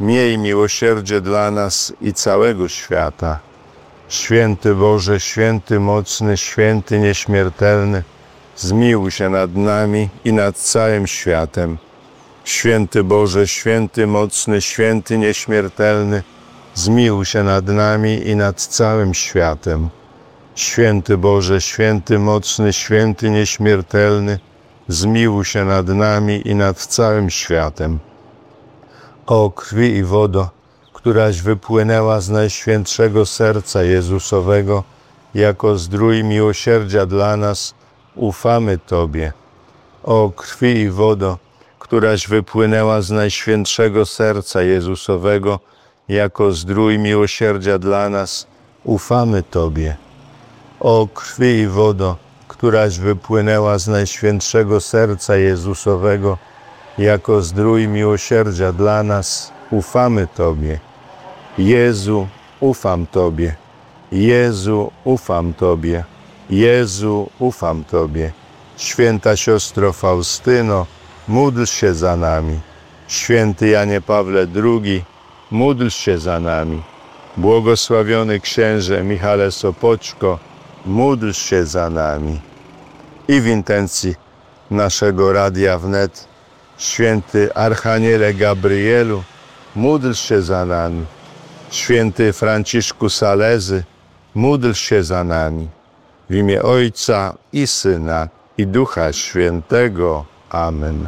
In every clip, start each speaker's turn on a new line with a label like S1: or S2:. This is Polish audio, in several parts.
S1: miej miłosierdzie dla nas i całego świata. Święty Boże, święty mocny, święty nieśmiertelny, zmiłuj się nad nami i nad całym światem. Święty Boże, święty mocny, święty nieśmiertelny, zmiłuj się nad nami i nad całym światem. Święty Boże, święty mocny, święty nieśmiertelny, zmiłuj się nad nami i nad całym światem. O krwi i wodo, któraś wypłynęła z Najświętszego Serca Jezusowego, jako zdrój miłosierdzia dla nas, ufamy Tobie. O krwi i wodo, któraś wypłynęła z Najświętszego Serca Jezusowego, jako zdrój miłosierdzia dla nas, ufamy Tobie. O krwi i wodo, któraś wypłynęła z Najświętszego Serca Jezusowego, jako zdrój miłosierdzia dla nas, ufamy Tobie. Jezu, ufam Tobie. Jezu, ufam Tobie. Jezu, ufam Tobie. Święta siostro Faustyno, módl się za nami. Święty Janie Pawle II, módl się za nami. Błogosławiony księże Michale Sopoćko, módl się za nami. I w intencji naszego Radia Wnet, święty Archaniele Gabrielu, módl się za nami. Święty Franciszku Salezy, módl się za nami. W imię Ojca i Syna i Ducha Świętego. Amen.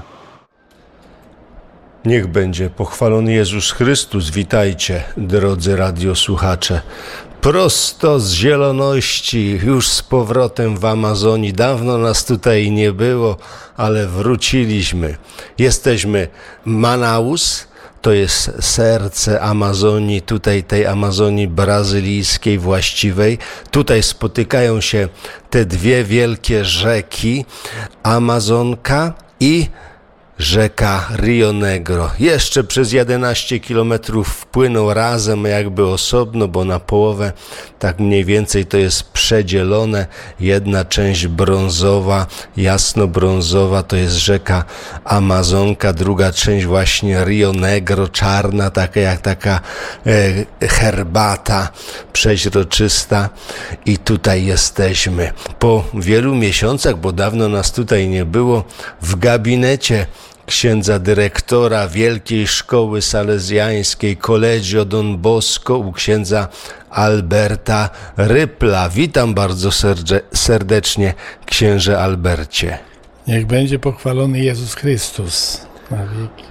S2: Niech będzie pochwalony Jezus Chrystus. Witajcie, drodzy radiosłuchacze. Prosto z zieloności, już z powrotem w Amazonii. Dawno nas tutaj nie było, ale wróciliśmy. Jesteśmy Manaus, to jest serce Amazonii, tutaj tej Amazonii brazylijskiej właściwej. Tutaj spotykają się te dwie wielkie rzeki, Amazonka i rzeka Rio Negro. Jeszcze przez 11 kilometrów płyną razem, jakby osobno, bo na połowę tak mniej więcej to jest przedzielone. Jedna część brązowa, jasno-brązowa, to jest rzeka Amazonka, druga część właśnie Rio Negro, czarna, taka jak taka herbata przeźroczysta. I tutaj jesteśmy po wielu miesiącach, bo dawno nas tutaj nie było, w gabinecie księdza dyrektora Wielkiej Szkoły Salezjańskiej Collegio Don Bosco u księdza Alberta Rypla. Witam bardzo serdecznie, księże Albercie.
S3: Niech będzie pochwalony Jezus Chrystus na wieki.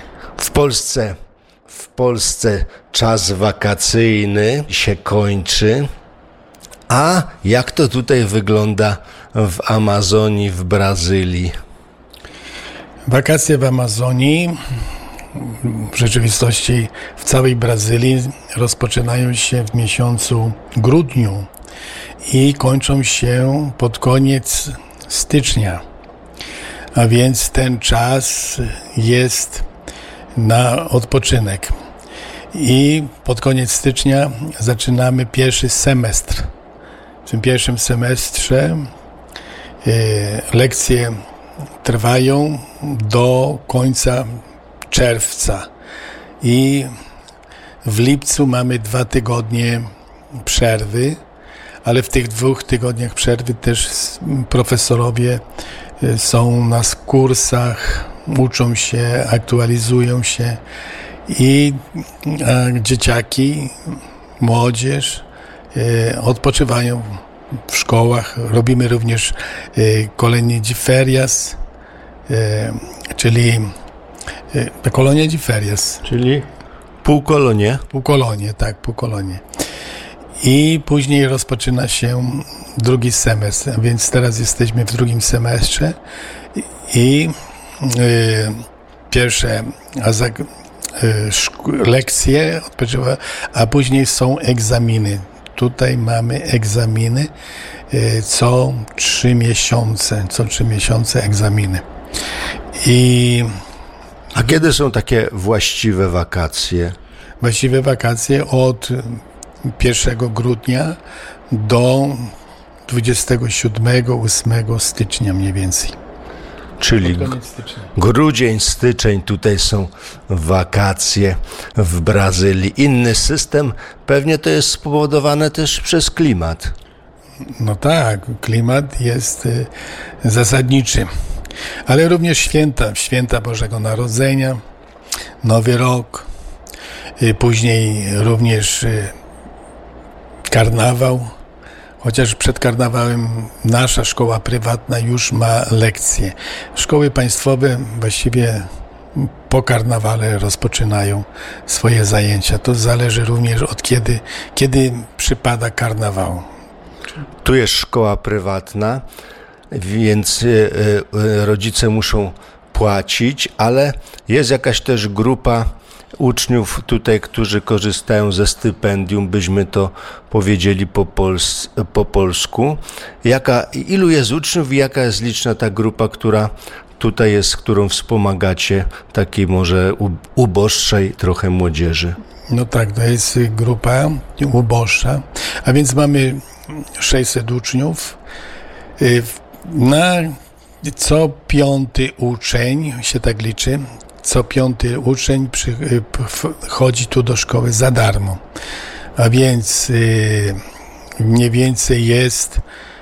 S2: W Polsce czas wakacyjny się kończy. A jak to tutaj wygląda w Amazonii, w Brazylii?
S3: Wakacje w Amazonii, w rzeczywistości w całej Brazylii, rozpoczynają się w miesiącu grudniu i kończą się pod koniec stycznia. A więc ten czas jest na odpoczynek. I pod koniec stycznia zaczynamy pierwszy semestr. W tym pierwszym semestrze lekcje trwają do końca czerwca i w lipcu mamy 2 tygodnie przerwy, ale w tych 2 tygodniach przerwy też profesorowie są na kursach, uczą się, aktualizują się i dzieciaki, młodzież odpoczywają w szkołach. Robimy również kolonie de férias, czyli kolonie de férias.
S2: Czyli półkolonie.
S3: Półkolonie. I później rozpoczyna się drugi semestr, a więc teraz jesteśmy w drugim semestrze i pierwsze lekcje odpoczywa, a później są egzaminy. Tutaj mamy egzaminy co 3 miesiące egzaminy.
S2: A kiedy są takie właściwe wakacje?
S3: Właściwe wakacje od 1 grudnia do 27-8 stycznia mniej więcej.
S2: Czyli
S3: Pod koniec stycznia.
S2: grudzień, styczeń, tutaj są wakacje w Brazylii. Inny system, pewnie to jest spowodowane też przez klimat.
S3: No tak, klimat jest zasadniczy. Ale również święta Bożego Narodzenia, Nowy Rok, później również karnawał. Chociaż przed karnawałem nasza szkoła prywatna już ma lekcje. Szkoły państwowe właściwie po karnawale rozpoczynają swoje zajęcia. To zależy również od kiedy przypada karnawał.
S2: Tu jest szkoła prywatna, więc rodzice muszą płacić, ale jest jakaś też grupa uczniów tutaj, którzy korzystają ze stypendium, byśmy to powiedzieli po polsku. Ilu jest uczniów i jaka jest liczna ta grupa, która tutaj jest, którą wspomagacie, takiej może uboższej trochę młodzieży?
S3: No tak, to jest grupa uboższa, a więc mamy 600 uczniów. Na co 5. uczeń, się tak liczy, co 5. uczeń chodzi tu do szkoły za darmo. A więc mniej więcej jest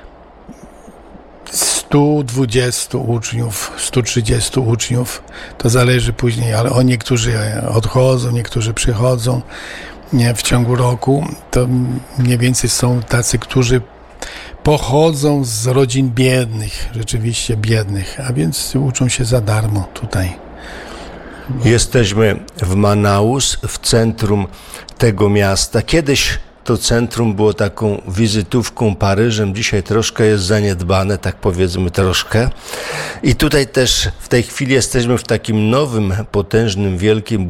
S3: 120 uczniów, 130 uczniów. To zależy później, ale niektórzy odchodzą, niektórzy przychodzą w ciągu roku. To mniej więcej są tacy, którzy pochodzą z rodzin biednych, rzeczywiście biednych, a więc uczą się za darmo tutaj.
S2: Jesteśmy w Manaus, w centrum tego miasta. Kiedyś to centrum było taką wizytówką Paryżem, dzisiaj troszkę jest zaniedbane, tak powiedzmy troszkę. I tutaj też w tej chwili jesteśmy w takim nowym, potężnym, wielkim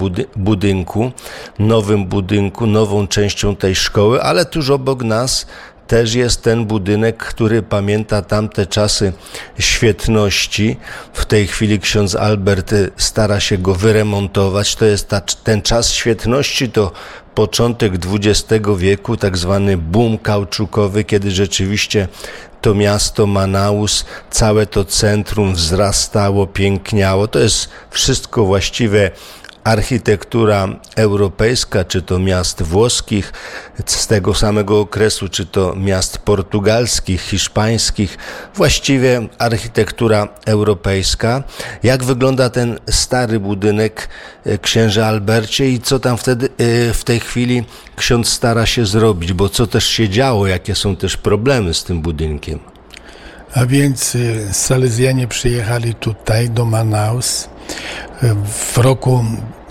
S2: budynku, nową częścią tej szkoły, ale tuż obok nas też jest ten budynek, który pamięta tamte czasy świetności. W tej chwili ksiądz Albert stara się go wyremontować. To jest ten czas świetności, to początek XX wieku, tak zwany boom kauczukowy, kiedy rzeczywiście to miasto Manaus, całe to centrum wzrastało, piękniało. To jest wszystko właściwie architektura europejska, czy to miast włoskich z tego samego okresu, czy to miast portugalskich, hiszpańskich, właściwie architektura europejska. Jak wygląda ten stary budynek, księże Albercie, i co tam wtedy w tej chwili ksiądz stara się zrobić, bo co też się działo, jakie są też problemy z tym budynkiem?
S3: A więc Salezjanie przyjechali tutaj do Manaus w roku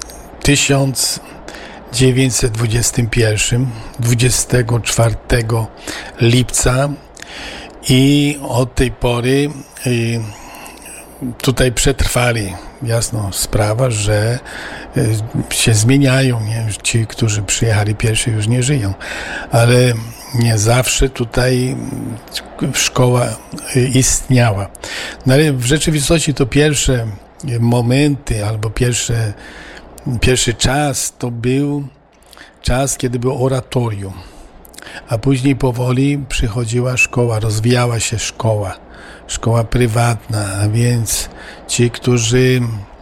S3: 1921, 24 lipca, i od tej pory tutaj przetrwali. Jasno sprawa, że się zmieniają, nie? Ci, którzy przyjechali pierwsi, już nie żyją, ale nie zawsze tutaj szkoła istniała. No ale w rzeczywistości to pierwsze momenty albo pierwszy czas to był czas, kiedy było oratorium, a później powoli przychodziła szkoła, rozwijała się szkoła prywatna, a więc ci, którzy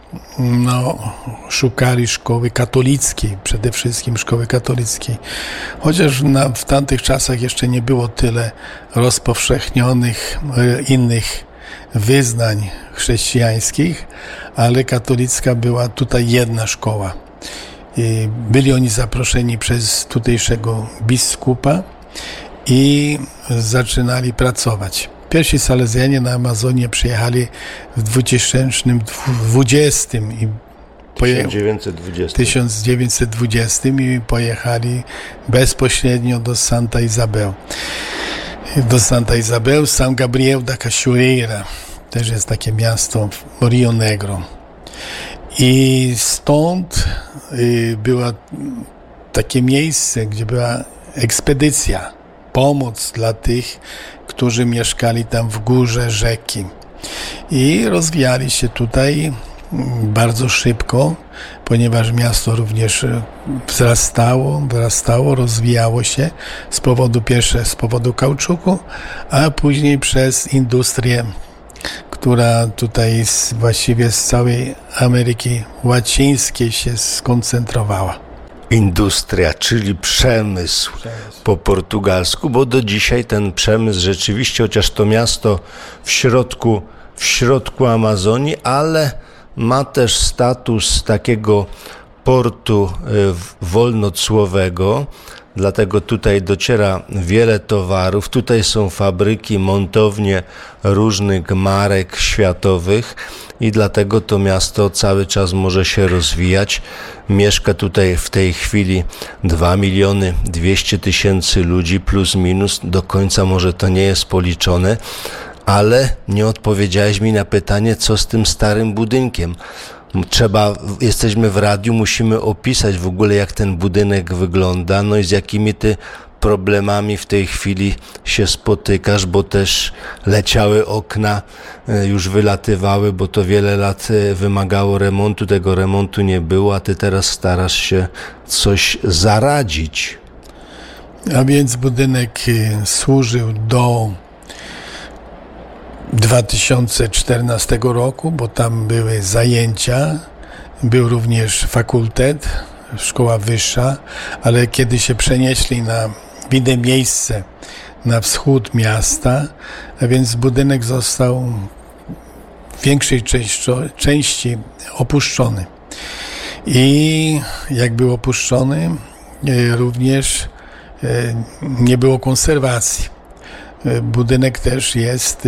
S3: szukali szkoły katolickiej, przede wszystkim szkoły katolickiej. Chociaż w tamtych czasach jeszcze nie było tyle rozpowszechnionych innych wyznań chrześcijańskich, ale katolicka była tutaj jedna szkoła. Byli oni zaproszeni przez tutejszego biskupa i zaczynali pracować. Pierwsi Salezjanie na Amazonię przyjechali w 1920 i pojechali bezpośrednio do Santa Isabel. São Gabriel da Cachoeira, też jest takie miasto w Rio Negro. I stąd było takie miejsce, gdzie była ekspedycja, pomoc dla tych, którzy mieszkali tam w górze rzeki. I rozwijali się tutaj bardzo szybko, ponieważ miasto również wzrastało, rozwijało się z powodu kauczuku, a później przez industrię, która tutaj właściwie z całej Ameryki Łacińskiej się skoncentrowała.
S2: Industria, czyli przemysł po portugalsku, bo do dzisiaj ten przemysł rzeczywiście, chociaż to miasto w środku Amazonii, ale ma też status takiego portu wolnocłowego, dlatego tutaj dociera wiele towarów. Tutaj są fabryki, montownie różnych marek światowych i dlatego to miasto cały czas może się rozwijać. Mieszka tutaj w tej chwili 2 200 000 ludzi plus minus, do końca może to nie jest policzone, ale nie odpowiedziałeś mi na pytanie, co z tym starym budynkiem. Jesteśmy w radiu, musimy opisać w ogóle, jak ten budynek wygląda, no i z jakimi ty problemami w tej chwili się spotykasz, bo też leciały okna, już wylatywały, bo to wiele lat wymagało remontu, tego remontu nie było, a ty teraz starasz się coś zaradzić.
S3: A więc budynek służył do 2014 roku, bo tam były zajęcia, był również fakultet, szkoła wyższa, ale kiedy się przenieśli na inne miejsce na wschód miasta, a więc budynek został w większej części opuszczony. I jak był opuszczony, również nie było konserwacji. Budynek też jest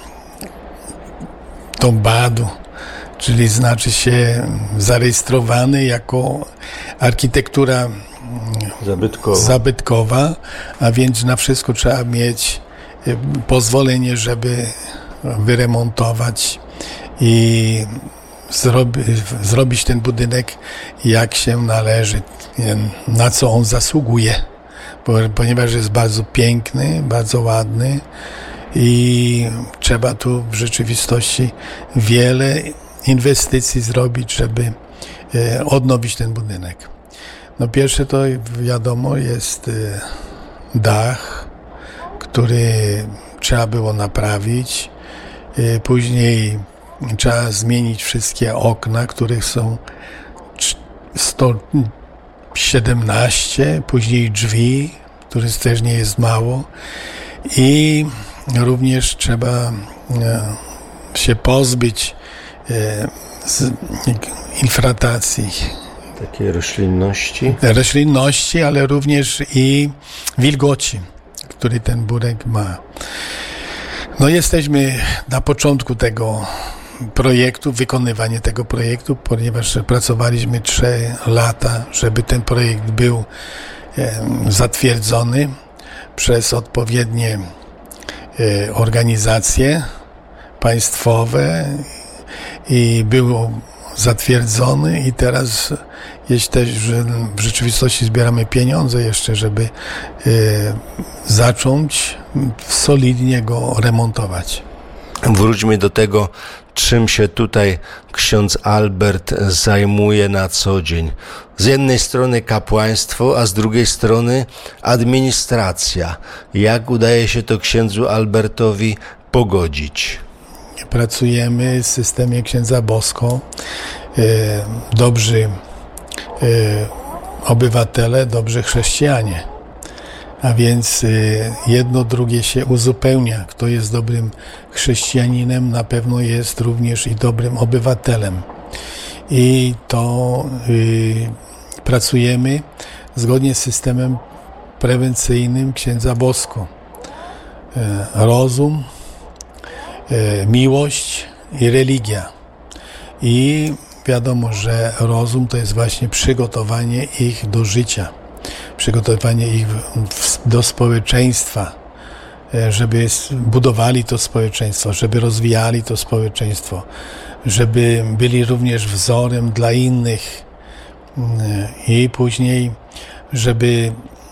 S3: tombado, czyli znaczy się zarejestrowany jako architektura zabytkowa, a więc na wszystko trzeba mieć pozwolenie, żeby wyremontować i zrobić ten budynek jak się należy, na co on zasługuje, ponieważ jest bardzo piękny, bardzo ładny i trzeba tu w rzeczywistości wiele inwestycji zrobić, żeby odnowić ten budynek. No pierwsze to wiadomo jest dach, który trzeba było naprawić. Później trzeba zmienić wszystkie okna, których są 117, później drzwi, których też nie jest mało. I również trzeba się pozbyć infiltracji.
S2: Takiej roślinności.
S3: Roślinności, ale również i wilgoci, który ten budynek ma. No jesteśmy na początku tego projektu, wykonywania tego projektu, ponieważ pracowaliśmy 3 lata, żeby ten projekt był zatwierdzony przez odpowiednie organizacje państwowe i było zatwierdzony i teraz jest też, że w rzeczywistości zbieramy pieniądze jeszcze, żeby zacząć solidnie go remontować.
S2: Wróćmy do tego, czym się tutaj ksiądz Albert zajmuje na co dzień. Z jednej strony kapłaństwo, a z drugiej strony administracja. Jak udaje się to księdzu Albertowi pogodzić?
S3: Pracujemy w systemie księdza Bosko. Dobrzy obywatele, dobrzy chrześcijanie. A więc jedno drugie się uzupełnia. Kto jest dobrym chrześcijaninem, na pewno jest również i dobrym obywatelem. I to pracujemy zgodnie z systemem prewencyjnym księdza Bosko. Rozum, miłość i religia. I wiadomo, że rozum to jest właśnie przygotowanie ich do życia, przygotowanie ich do społeczeństwa, żeby budowali to społeczeństwo, żeby rozwijali to społeczeństwo, żeby byli również wzorem dla innych i później, żeby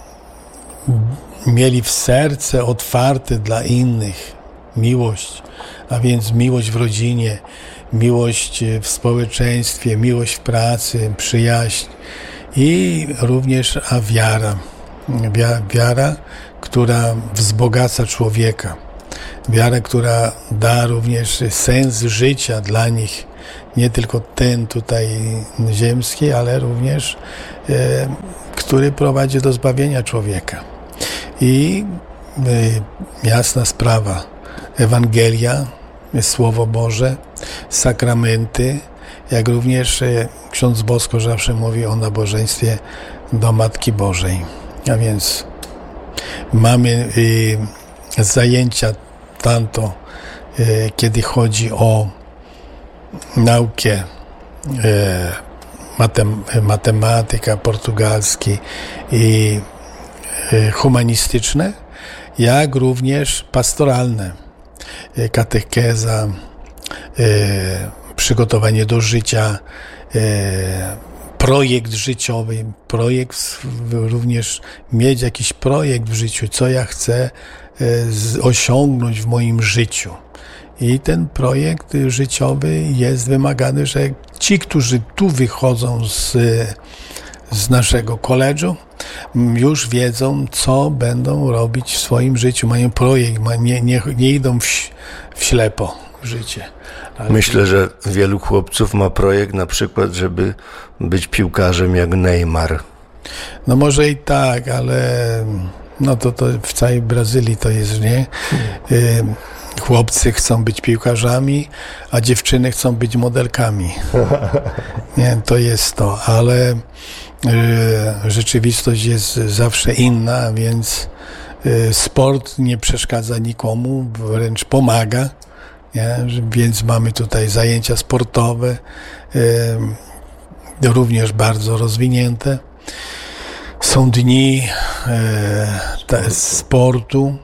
S3: mieli w serce otwarte dla innych miłość, a więc miłość w rodzinie, miłość w społeczeństwie, miłość w pracy, przyjaźń i również wiara, która wzbogaca człowieka. Wiara, która da również sens życia dla nich, nie tylko ten tutaj ziemski, ale również który prowadzi do zbawienia człowieka. I jasna sprawa, Ewangelia, Słowo Boże, sakramenty, jak również ksiądz Bosko zawsze mówi o nabożeństwie do Matki Bożej. A więc mamy zajęcia tanto, kiedy chodzi o naukę matematyka, portugalski i humanistyczne, jak również pastoralne, katecheza, przygotowanie do życia, projekt życiowy, również mieć jakiś projekt w życiu, co ja chcę osiągnąć w moim życiu. I ten projekt życiowy jest wymagany, że ci, którzy tu wychodzą z naszego koledżu, już wiedzą, co będą robić w swoim życiu. Mają projekt, nie idą w ślepo w życie. Ale
S2: Myślę, że wielu chłopców ma projekt na przykład, żeby być piłkarzem jak Neymar.
S3: no może i tak, ale no to w całej Brazylii to jest, nie? Chłopcy chcą być piłkarzami, a dziewczyny chcą być modelkami. Nie, to jest to, ale rzeczywistość jest zawsze inna, więc sport nie przeszkadza nikomu, wręcz pomaga. Nie? Więc mamy tutaj zajęcia sportowe, również bardzo rozwinięte. Są dni sportu,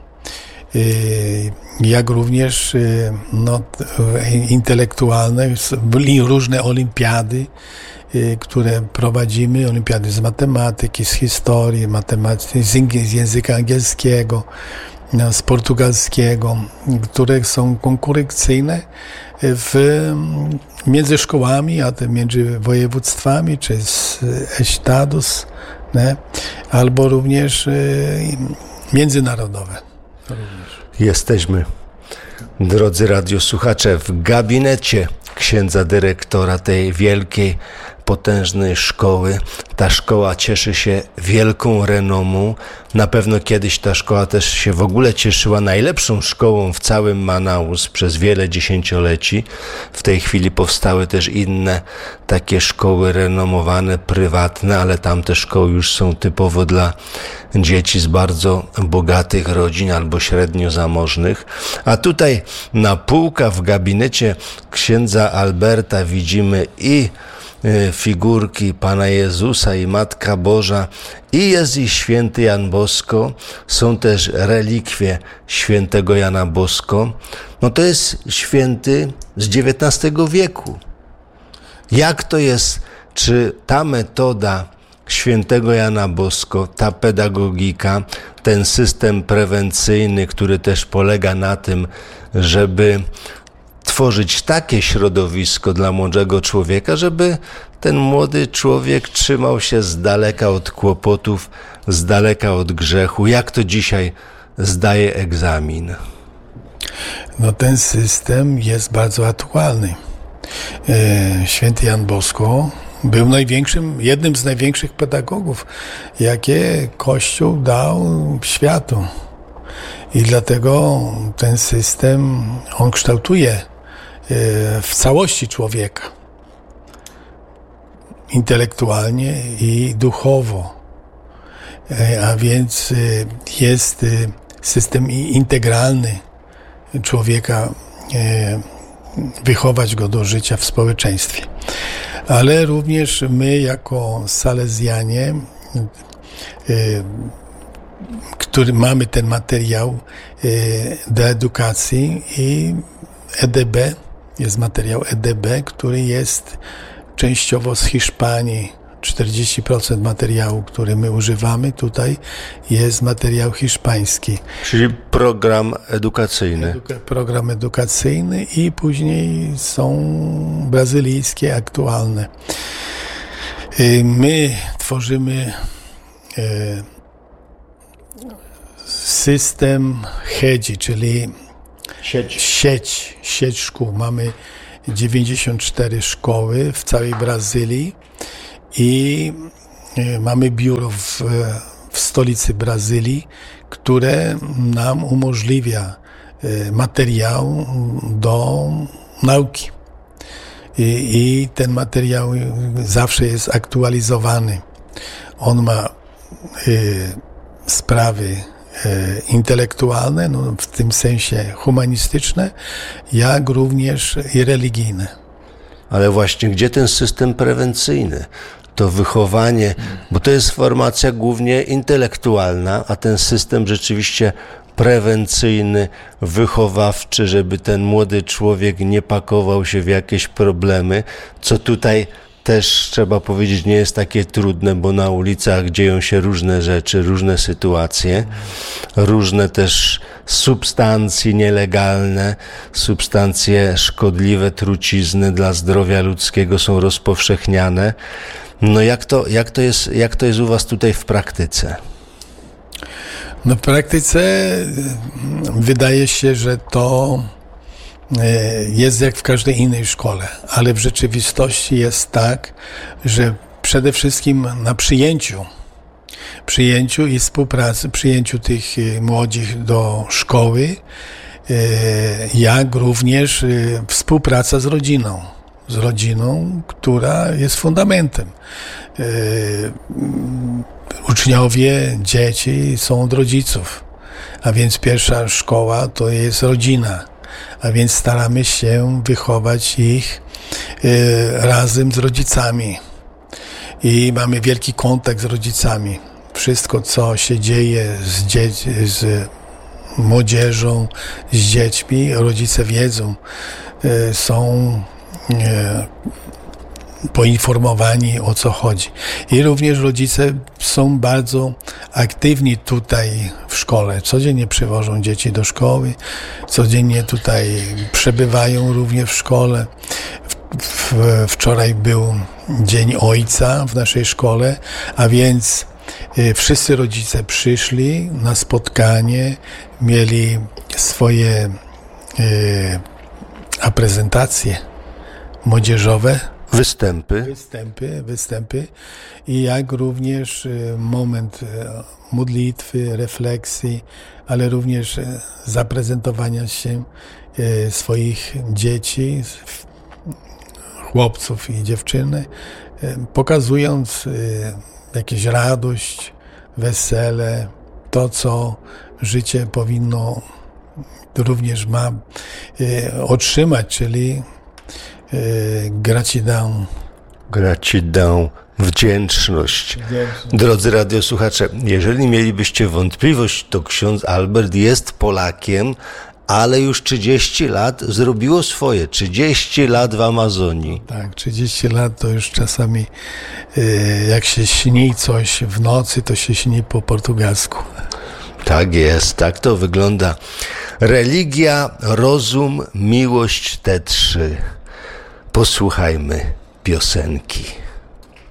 S3: jak również intelektualne, byli różne olimpiady, które prowadzimy, olimpiady z matematyki, z historii, z języka angielskiego, z portugalskiego, które są konkurencyjne między szkołami, a między województwami, czy estados, nie? Albo również międzynarodowe.
S2: Jesteśmy, drodzy radiosłuchacze, w gabinecie księdza dyrektora tej wielkiej, potężnej szkoły. Ta szkoła cieszy się wielką renomą. Na pewno kiedyś ta szkoła też się w ogóle cieszyła najlepszą szkołą w całym Manaus przez wiele dziesięcioleci. W tej chwili powstały też inne takie szkoły renomowane, prywatne, ale tamte szkoły już są typowo dla dzieci z bardzo bogatych rodzin albo średnio zamożnych. A tutaj na półkach w gabinecie księdza Alberta widzimy i figurki Pana Jezusa i Matka Boża, i jest i święty Jan Bosko, są też relikwie świętego Jana Bosko. No to jest święty z XIX wieku. Jak to jest, czy ta metoda świętego Jana Bosko, ta pedagogika, ten system prewencyjny, który też polega na tym, żeby tworzyć takie środowisko dla młodego człowieka, żeby ten młody człowiek trzymał się z daleka od kłopotów, z daleka od grzechu. Jak to dzisiaj zdaje egzamin?
S3: No ten system jest bardzo aktualny. Święty Jan Bosko był jednym z największych pedagogów, jakie Kościół dał światu. I dlatego ten system, on kształtuje w całości człowieka. Intelektualnie i duchowo. A więc jest system integralny człowieka, wychować go do życia w społeczeństwie. Ale również my jako Salezjanie, który mamy ten materiał do edukacji, i EDB, jest materiał EDB, który jest częściowo z Hiszpanii. 40% materiału, który my używamy tutaj, jest materiał hiszpański.
S2: Czyli program edukacyjny.
S3: Program edukacyjny, i później są brazylijskie, aktualne. My tworzymy system HEDzi, czyli sieć szkół. Mamy 94 szkoły w całej Brazylii i mamy biuro w stolicy Brazylii, które nam umożliwia materiał do nauki. I ten materiał zawsze jest aktualizowany. On ma sprawy intelektualne, no w tym sensie humanistyczne, jak również i religijne.
S2: Ale właśnie gdzie ten system prewencyjny? To wychowanie, bo to jest formacja głównie intelektualna, a ten system rzeczywiście prewencyjny, wychowawczy, żeby ten młody człowiek nie pakował się w jakieś problemy, co tutaj też trzeba powiedzieć nie jest takie trudne, bo na ulicach dzieją się różne rzeczy, różne sytuacje, różne też substancje nielegalne, substancje szkodliwe, trucizny dla zdrowia ludzkiego są rozpowszechniane. No jak to jest u was tutaj w praktyce?
S3: No w praktyce wydaje się, że to jest jak w każdej innej szkole, ale w rzeczywistości jest tak, że przede wszystkim na przyjęciu i współpracy, przyjęciu tych młodych do szkoły, jak również współpraca z rodziną, która jest fundamentem. Uczniowie, dzieci są od rodziców, a więc pierwsza szkoła to jest rodzina, a więc staramy się wychować ich razem z rodzicami i mamy wielki kontakt z rodzicami. Wszystko, co się dzieje z młodzieżą, z dziećmi, rodzice wiedzą, są poinformowani, o co chodzi. I również rodzice są bardzo aktywni tutaj w szkole. Codziennie przywożą dzieci do szkoły, codziennie tutaj przebywają również w szkole. Wczoraj był Dzień Ojca w naszej szkole, a więc wszyscy rodzice przyszli na spotkanie, mieli swoje prezentacje młodzieżowe, występy i jak również moment modlitwy, refleksji, ale również zaprezentowania się swoich dzieci, chłopców i dziewczyny, pokazując jakąś radość, wesele, to co życie powinno również ma otrzymać, czyli
S2: Gratidão, wdzięczność. Drodzy radiosłuchacze, jeżeli mielibyście wątpliwość, to ksiądz Albert jest Polakiem, ale już 30 lat zrobiło swoje. 30 lat w Amazonii.
S3: Tak, 30 lat to już czasami jak się śni coś w nocy, to się śni po portugalsku.
S2: Tak jest, tak to wygląda. Religia, rozum, miłość, te trzy. Posłuchajmy piosenki.